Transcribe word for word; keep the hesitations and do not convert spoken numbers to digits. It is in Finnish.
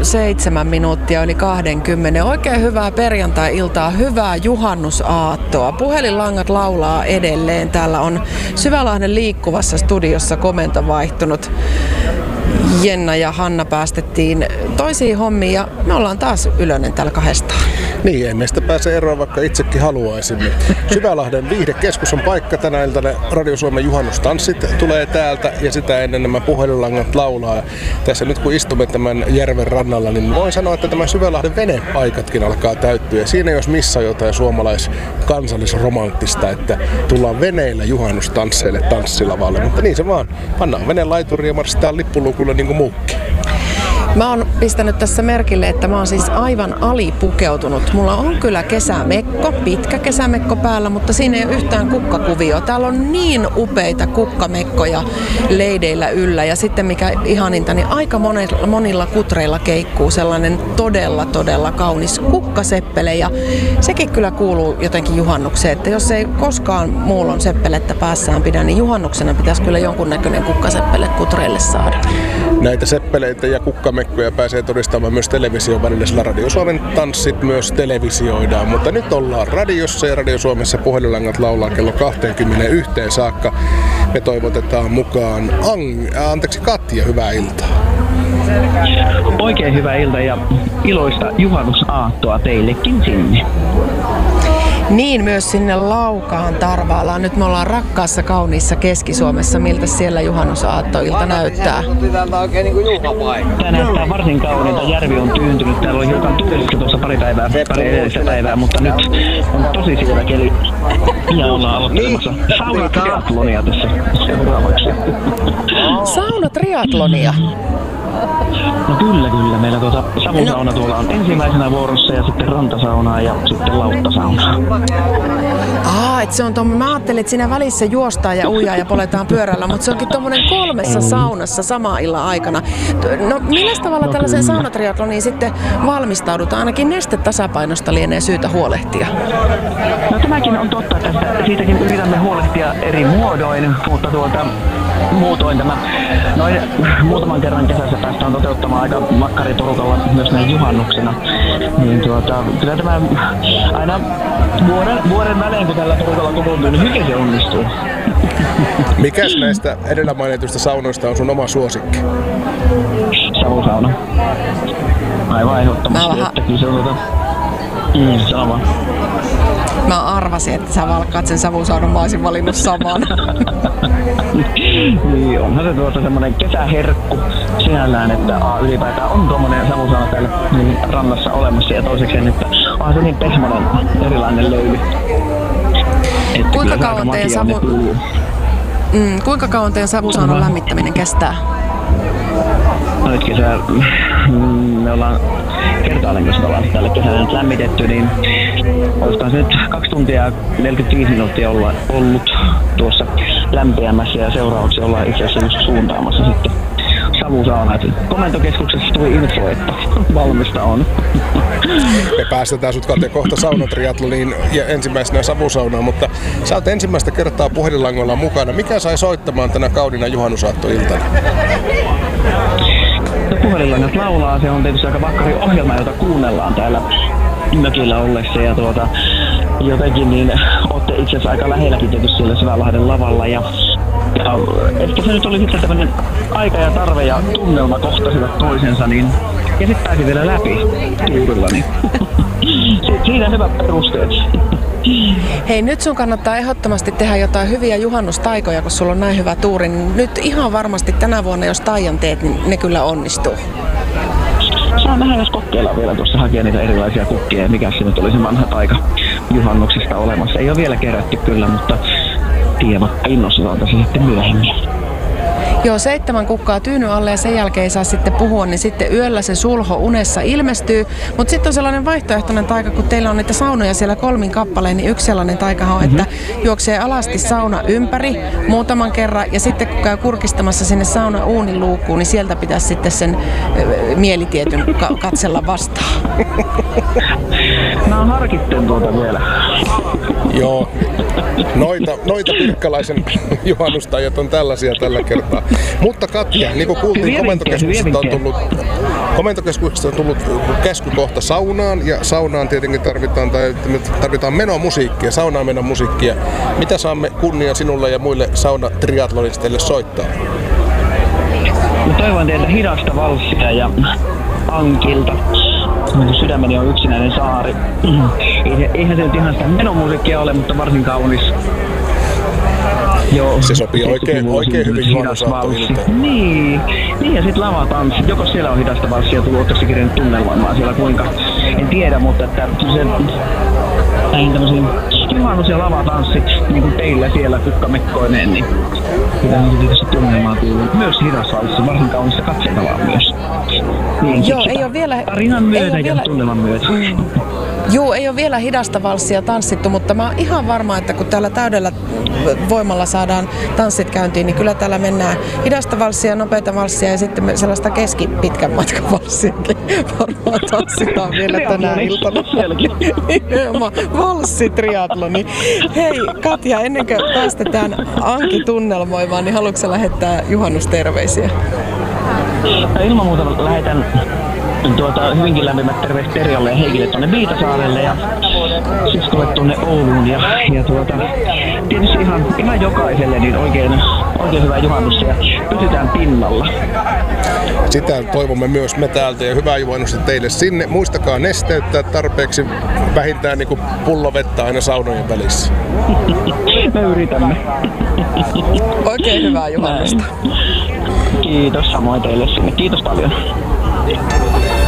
seitsemän minuuttia yli kaksikymmentä. Oikein hyvää perjantai-iltaa, hyvää juhannusaattoa. Puhelinlangat laulaa edelleen. Täällä on Syvälahden liikkuvassa studiossa komento vaihtunut. Jenna ja Hanna päästettiin toisiin hommiin ja me ollaan taas Ylönen täällä kahdestaan. Niin, ei meistä pääse eroon, vaikka itsekin haluaisimme. Syvälahden viihdekeskus on paikka tänä iltana. Radio Suomen juhannustanssit tulee täältä ja sitä ennen nämä puhelinlangat laulaa. Tässä nyt kun istumme tämän järven rannalla, niin voin sanoa, että tämä Syvälahden venepaikatkin alkaa täyttyä. Siinä jos missä jotain suomalais-kansallisromanttista, että tullaan veneillä juhannustansseille tanssilavalle. Mutta niin se vaan. Pannaan veneen laituriin ja marssitaan lippulukulle niin kuin muukin. Mä oon pistänyt tässä merkille, että mä oon siis aivan alipukeutunut. Mulla on kyllä kesämekko, pitkä kesämekko päällä, mutta siinä ei ole yhtään kukkakuvioa. Täällä on niin upeita kukkamekkoja leideillä yllä ja sitten mikä ihaninta, niin aika monilla, monilla kutreilla keikkuu sellainen todella todella kaunis kukkaseppele ja sekin kyllä kuuluu jotenkin juhannukseen, että jos ei koskaan muulon seppelettä päässään pidä, niin juhannuksena pitäisi kyllä jonkunnäköinen kukkaseppele kutreille saada. Näitä seppeleitä ja kukkamekkoja pääsee todistamaan myös television välillä, sillä Radio Suomen tanssit myös televisioidaan. Mutta nyt ollaan radiossa ja Radio Suomessa puhelinlangat laulaa kello kaksikymmentäyksi saakka. Me toivotetaan mukaan Ang- äh, anteeksi Katja, hyvää iltaa. Oikein hyvää iltaa ja iloista juhannusaattoa teillekin sinne. Niin, myös sinne Laukaan Tarvaalaan. Nyt me ollaan rakkaassa kauniissa Keski-Suomessa. Miltä siellä juhannusaattoilta näyttää? Tämä näyttää varsin kauniilta. Järvi on tyyntynyt. Täällä oli hiukan tuulista tuossa pari päivää, pari edellistä päivää, mutta nyt on tosi sievä keli. Ja ollaan aloittelemassa saunatriatlonia tässä seuraavaksi. Saunatriatlonia? No kyllä, kyllä. Meillä tuota savusauna tuolla on ensimmäisenä vuorossa ja sitten rantasaunaa ja sitten lauttasaunaa. Aa, et se on tommo, mä ajattelin, että siinä välissä juostaan ja uijaa ja poletaan pyörällä, mutta se onkin tommonen kolmessa saunassa sama illan aikana. No millä tavalla no, tällaisen saunatriatloniin sitten valmistaudutaan? Ainakin nestetasapainosta lienee syytä huolehtia. No tämäkin on totta, että siitäkin yritämme huolehtia eri muodoin, mutta tuota muutoin tämä noin muutaman kerran kesässä päästään toteuttamaan aika makkariporukalla myös näin juhannuksena. Niin tuota, kyllä tämä aina vuoden, vuoden välein kun tällä porukalla kokoontuu, niin hyvin se onnistuu. Mikäs näistä edellä mainituista saunoista on sun oma suosikki? Savusauna. Aivan ehdottomasti, että kyllä se on tuota mm, sama. Mä arvasin, että sä valkkaat sen savusaunan, mä olisin valinnut saman. Niin, onhan se tuossa semmonen kesäherkku sinällään, että a, ylipäätään on tuommoinen savusauna täällä niin rannassa olemassa ja toisekseen, että onhan se niin pehmonen erilainen löyly. Että kuinka kauan teidän savu... Mm, kuinka kauan teidän savusaunan lämmittäminen kestää? No nyt kesä, me ollaan kertaalleen, kun ollaan tällä kesällä nyt lämmitetty, niin olisikohan se nyt kaksi tuntia ja neljäkymmentäviisi minuuttia olla ollut tuossa lämpiämässä ja seuraavaksi ollaan itse asiassa just suuntaamassa sitten savusaunaa. Komentokeskuksessa tuli info, että valmista on. Me päästetään sut Katja kohta saunatriatloniin ja ensimmäisenä savusaunaan, mutta sä oot ensimmäistä kertaa puhelinlangoilla mukana. Mikä sai soittamaan tänä kaudina juhannusaattoiltana? No, puhelinlangat laulaa, se on tietysti aika vakkari ohjelma, jota kuunnellaan täällä mökillä ollessa ja tuota, jotenkin niin ootte itse asiassa aika lähelläkin tietysti siellä Syvälahden lavalla ja, ja ehkä se nyt oli sitten tämmönen aika ja tarve ja tunnelma kohtasivat toisensa niin ja sitten pääsi vielä läpi tuurilla niin siinä on hyvät perusteet. Hei, nyt sun kannattaa ehdottomasti tehdä jotain hyviä juhannustaikoja, kun sulla on näin hyvä tuuri. Niin nyt ihan varmasti tänä vuonna, jos taian teet, niin ne kyllä onnistuu. Saa nähdä, jos kokeillaan vielä tuossa hakea niitä erilaisia kukkia ja mikä se nyt oli se vanha taika juhannuksesta olemassa. Ei ole vielä kerätty kyllä, mutta tiedä, innostetaan tässä sitten myöhemmin. Joo, seitsemän kukkaa tyyny alle ja sen jälkeen ei saa sitten puhua, niin sitten yöllä se sulho unessa ilmestyy. Mutta sitten on sellainen vaihtoehtoinen taika, kun teillä on niitä saunoja siellä kolmin kappaleen, niin yksi sellainen taika on, että juoksee alasti sauna ympäri muutaman kerran ja sitten kun käy kurkistamassa sinne sauna uunin luukkuun, niin sieltä pitäisi sitten sen mielitietyn ka- katsella vastaan. Mä harkitten tuota vielä. Joo, noita, noita pirkkalaisen juhannustajat on tällaisia tällä kertaa. Mutta Katja, niin kuin kuultiin, komentokeskuksesta on tullut Komentokeskuksesta on tullut käsky kohta saunaan, ja saunaan tietenkin tarvitaan, tai tarvitaan menomusiikkia, saunaan menon musiikkia. Mitä saamme kunnia sinulle ja muille saunatriatlonisteille soittaa? Mä toivon teiltä hidasta valssia ja Ankilta. Sydämeni on yksinäinen saari. Eihän se nyt ihan sitä menomusiikkia ole, mutta varsin kaunis. Joo, se sopii oikein, oikein hyvin juhannusaattoiltaan. Niin, niin ja sit lavatanssit. Joko siellä on hidasta valssia tullut, ootteko kirjannut tunnelmaa siellä kuinka? En tiedä, mutta että se näihin tämmöisiin juhannus- ja lavatanssit, niin kuin teillä siellä kukkamekkoineen, niin pitää tietysti tunnelmaa kuuluu. Myös hidas valssi, varsin kaunista katseltavaa myös. Niin, joo, ei ole vielä... Tarinan myötä ja vielä... tunnelman myötä. Mm. Joo, ei ole vielä hidasta valssia tanssittu, mutta mä oon ihan varma, että kun täällä täydellä voimalla saadaan tanssit käyntiin, niin kyllä täällä mennään hidasta valssia, nopeita valssia ja sitten sellaista keskipitkän matkan valssiakin varmaan tanssitaan vielä tänä iltana. Nimenomaan valssitriatloni. Hei Katja, ennen kuin päästetään Anki tunnelmoimaan, niin haluatko sä lähettää juhannusterveisiä? No, ilman muuta lähetän tuota, hyvinkin lämpimät terveiset Terjalle ja Heikille tuonne Viitasaarelle ja siskolle tuonne Ouluun ja, ja tuota, tietysti ihan, ihan jokaiselle niin oikein, oikein hyvää juhannusta ja pysytään pinnalla. Sitä toivomme myös me täältä ja hyvää juhannusta teille sinne. Muistakaa nesteyttää tarpeeksi vähintään niin kuin pullovettä aina saunojen välissä. Me yritämme. Oikein hyvää juhannusta. Kiitos samoin teille sinne. Kiitos paljon.